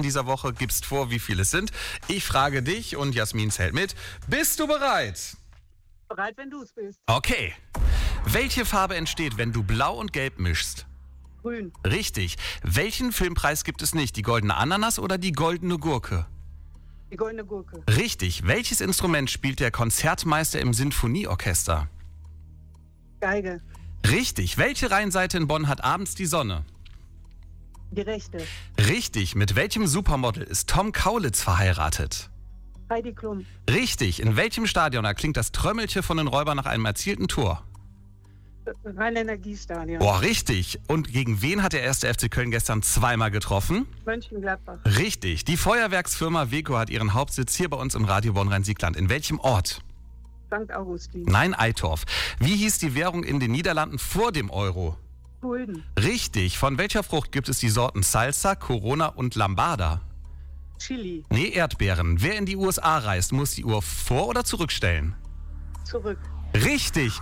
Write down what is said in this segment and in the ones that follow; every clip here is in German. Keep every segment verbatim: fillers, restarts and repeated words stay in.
dieser Woche, gibst vor, wie viele es sind. Ich frage dich und Jasmin zählt mit. Bist du bereit? Bereit, wenn du es bist. Okay. Welche Farbe entsteht, wenn du Blau und Gelb mischst? Grün. Richtig. Welchen Filmpreis gibt es nicht? Die goldene Ananas oder die goldene Gurke? Die goldene Gurke. Richtig. Welches Instrument spielt der Konzertmeister im Sinfonieorchester? Geige. Richtig. Welche Rheinseite in Bonn hat abends die Sonne? Die rechte. Richtig. Mit welchem Supermodel ist Tom Kaulitz verheiratet? Heidi Klum. Richtig. In welchem Stadion erklingt das Trömmelchen von den Räubern nach einem erzielten Tor? Rhein-Energiestadion. Boah, richtig. Und gegen wen hat der erste F C Köln gestern zweimal getroffen? Mönchengladbach. Richtig. Die Feuerwerksfirma Weco hat ihren Hauptsitz hier bei uns im Radio Bonn-Rhein-Siegland. In welchem Ort? Sankt Augustin. Nein, Eitorf. Wie hieß die Währung in den Niederlanden vor dem Euro? Gulden. Richtig. Von welcher Frucht gibt es die Sorten Salsa, Corona und Lambada? Chili. Nee, Erdbeeren. Wer in die U S A reist, muss die Uhr vor- oder zurückstellen? Zurück. Richtig.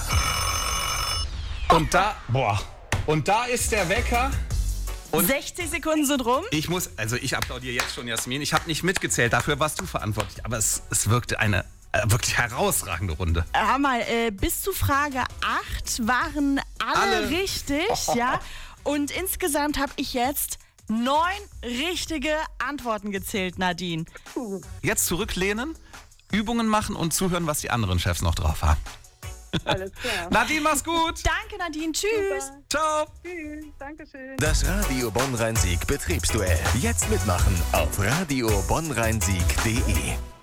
Und da, boah, und da ist der Wecker. Und sechzig Sekunden sind rum. ich muss, also ich applaudiere jetzt schon, Jasmin. Ich habe nicht mitgezählt, dafür warst du verantwortlich. Aber es, es wirkte eine äh, wirklich herausragende Runde. Hör mal, äh, bis zu Frage acht waren alle, Alle. richtig, ja. Und insgesamt habe ich jetzt neun richtige Antworten gezählt, Nadine. Uh, Jetzt zurücklehnen, Übungen machen und zuhören, was die anderen Chefs noch drauf haben. alles klar. Nadine, mach's gut. Danke, Nadine. Tschüss. Super. Ciao. Tschüss. Dankeschön. Das Radio Bonn-Rhein-Sieg Betriebsduell. Jetzt mitmachen auf radio bonn rhein sieg punkt de.